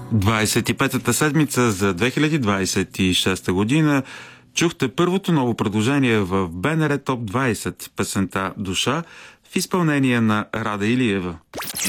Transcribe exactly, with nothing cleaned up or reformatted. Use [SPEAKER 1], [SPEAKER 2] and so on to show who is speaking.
[SPEAKER 1] двадесет и петата седмица за две хиляди двадесет и шеста година чухте първото ново предложение в БНР Топ двадесет, песента «Душа» в изпълнение на Рада Илиева.